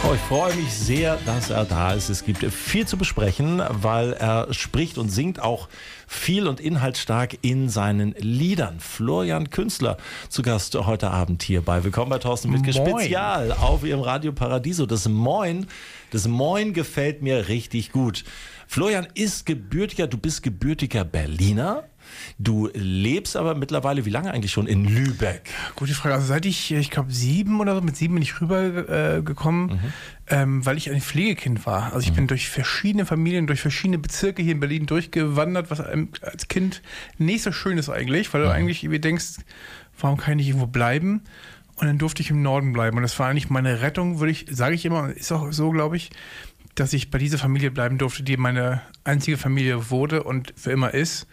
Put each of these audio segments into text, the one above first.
Oh, ich freue mich sehr, dass er da ist. Es gibt viel zu besprechen, weil er spricht und singt auch viel und inhaltsstark in seinen Liedern. Florian Künstler zu Gast heute Abend hier bei Willkommen bei Thorsten Wittke Spezial auf Ihrem Radio Paradiso. Das Moin gefällt mir richtig gut. Florian ist du bist gebürtiger Berliner. Du lebst aber mittlerweile, wie lange eigentlich schon, in Lübeck? Gute Frage. Also seit ich glaube 7 oder so, mit 7 bin ich rübergekommen, weil ich ein Pflegekind war. Also ich bin durch verschiedene Familien, durch verschiedene Bezirke hier in Berlin durchgewandert, was einem als Kind nicht so schön ist eigentlich, weil du eigentlich irgendwie denkst, warum kann ich nicht irgendwo bleiben? Und dann durfte ich im Norden bleiben. Und das war eigentlich meine Rettung, sage ich immer, ist auch so, glaube ich, dass ich bei dieser Familie bleiben durfte, die meine einzige Familie wurde und für immer ist.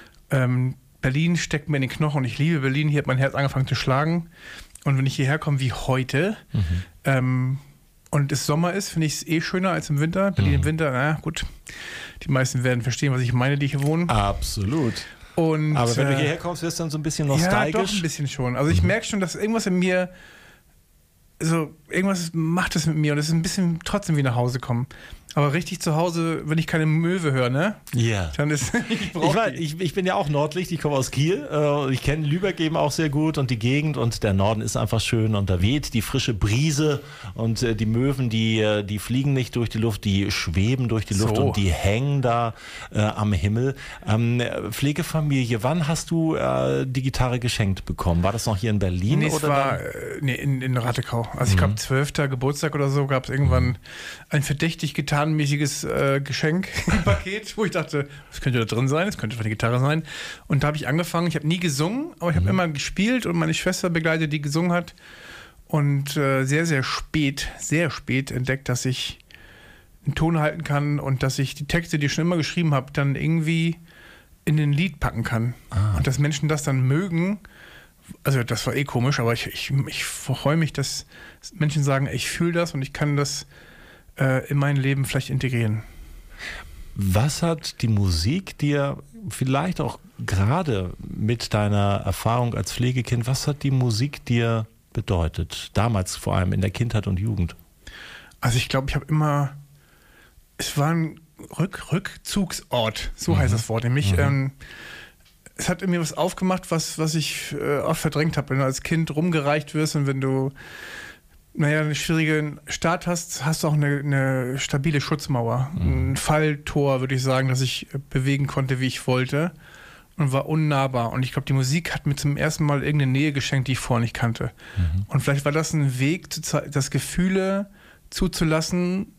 Berlin steckt mir in den Knochen und ich liebe Berlin. Hier hat mein Herz angefangen zu schlagen. Und wenn ich hierher komme wie heute und es Sommer ist, finde ich es eh schöner als im Winter. Berlin im Winter, na gut, die meisten werden verstehen, was ich meine, die hier wohnen. Absolut. Und, aber wenn du hierher kommst, wirst du dann so ein bisschen nostalgisch? Ja, doch ein bisschen schon. Also ich merke schon, dass irgendwas in mir, irgendwas macht es mit mir und es ist ein bisschen trotzdem wie nach Hause kommen. Aber richtig zu Hause, wenn ich keine Möwe höre, ne? Ja. Dann ist ich bin ja auch Nordlicht, ich komme aus Kiel. Ich kenne Lübeck eben auch sehr gut und die Gegend und der Norden ist einfach schön und da weht die frische Brise und die Möwen, die fliegen nicht durch die Luft, die schweben durch die Luft und die hängen da am Himmel. Pflegefamilie, wann hast du die Gitarre geschenkt bekommen? War das noch hier in Berlin? Nee, es war in Rattekau. Also ich glaube 12. Geburtstag oder so gab es irgendwann ein verdächtig gitarrenmäßiges Geschenk im Paket, wo ich dachte, was könnte da drin sein? Es könnte eine Gitarre sein. Und da habe ich angefangen, ich habe nie gesungen, aber ich habe immer gespielt und meine Schwester begleitet, die gesungen hat. Und sehr, sehr spät entdeckt, dass ich einen Ton halten kann und dass ich die Texte, die ich schon immer geschrieben habe, dann irgendwie in ein Lied packen kann. Und dass Menschen das dann mögen. Also das war komisch, aber ich freue mich, dass Menschen sagen, ich fühle das und ich kann das in mein Leben vielleicht integrieren. Was hat die Musik dir vielleicht auch gerade mit deiner Erfahrung als Pflegekind, was hat die Musik dir bedeutet? Damals vor allem in der Kindheit und Jugend. Also ich glaube, es war ein Rückzugsort, so heißt das Wort nämlich. Es hat in mir was aufgemacht, was ich oft verdrängt habe. Wenn du als Kind rumgereicht wirst und wenn du einen schwierigen Start hast du auch eine stabile Schutzmauer. Ein Falltor, würde ich sagen, dass ich bewegen konnte, wie ich wollte und war unnahbar. Und ich glaube, die Musik hat mir zum ersten Mal irgendeine Nähe geschenkt, die ich vorher nicht kannte. Und vielleicht war das ein Weg, das Gefühle zuzulassen,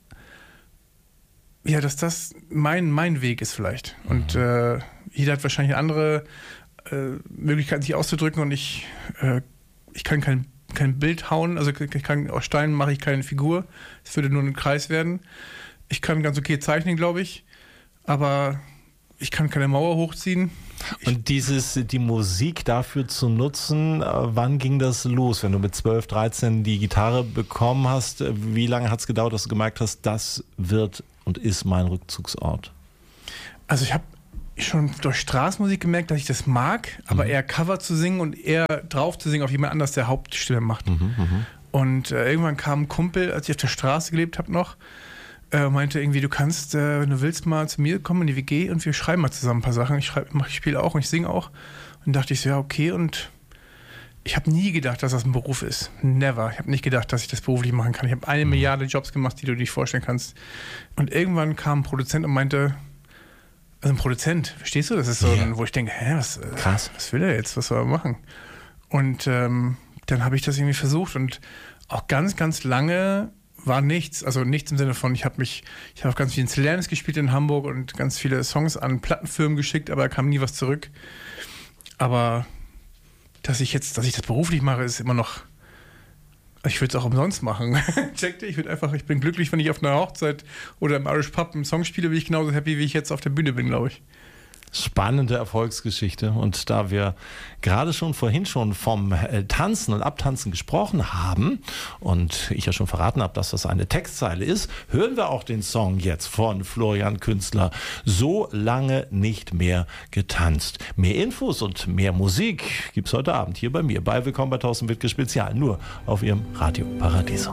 ja, dass das mein Weg ist vielleicht. Und jeder hat wahrscheinlich andere Möglichkeiten, sich auszudrücken und ich kann kein Bild hauen, also aus Steinen mache ich keine Figur, es würde nur ein Kreis werden. Ich kann ganz okay zeichnen, glaube ich, aber ich kann keine Mauer hochziehen. Und die Musik dafür zu nutzen, wann ging das los? Wenn du mit 12, 13 die Gitarre bekommen hast, wie lange hat es gedauert, dass du gemerkt hast, das wird und ist mein Rückzugsort? Also ich habe schon durch Straßenmusik gemerkt, dass ich das mag, aber eher Cover zu singen und eher drauf zu singen auf jemand anders, der Hauptstimme macht. Und irgendwann kam ein Kumpel, als ich auf der Straße gelebt habe noch, meinte irgendwie, du kannst, wenn du willst, mal zu mir kommen in die WG und wir schreiben mal zusammen ein paar Sachen. Ich spiele auch und ich singe auch. Und dachte ich so, ja, okay. Und ich habe nie gedacht, dass das ein Beruf ist. Never. Ich habe nicht gedacht, dass ich das beruflich machen kann. Ich habe 1 Milliarde Jobs gemacht, die du dir nicht vorstellen kannst. Und irgendwann kam ein Produzent und meinte, also ein Produzent, verstehst du? Das ist so, wo ich denke, was will er jetzt? Was soll er machen? Und dann habe ich das irgendwie versucht und auch ganz, ganz lange war nichts. Also nichts im Sinne von, ich habe auf ganz vielen Slams gespielt in Hamburg und ganz viele Songs an Plattenfirmen geschickt, aber da kam nie was zurück. Aber dass ich das beruflich mache, ist immer noch, ich würde es auch umsonst machen. Checkt ihr? Ich bin glücklich, wenn ich auf einer Hochzeit oder im Irish Pub einen Song spiele, bin ich genauso happy, wie ich jetzt auf der Bühne bin, glaube ich. Spannende Erfolgsgeschichte. Und da wir gerade vorhin schon vom Tanzen und Abtanzen gesprochen haben und ich ja schon verraten habe, dass das eine Textzeile ist, hören wir auch den Song jetzt von Florian Künstler, So lange nicht mehr getanzt. Mehr Infos und mehr Musik gibt's heute Abend hier bei mir bei Willkommen bei Thorsten Wittke Spezial, nur auf Ihrem Radio Paradiso.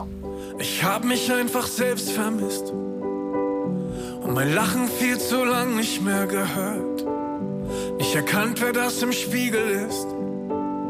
Ich hab mich einfach selbst vermisst und mein Lachen viel zu lang nicht mehr gehört. Nicht erkannt, wer das im Spiegel ist.